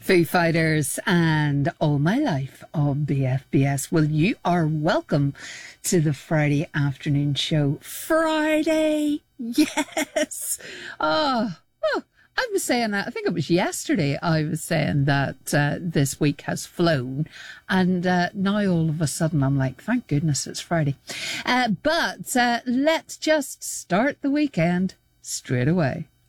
Foo Fighters and All My Life on BFBS. Well, you are welcome to the Friday afternoon show. Friday, yes. I was saying that, I think it was yesterday, I was saying that this week has flown. And now all of a sudden I'm like, thank goodness it's Friday. But let's just start the weekend straight away.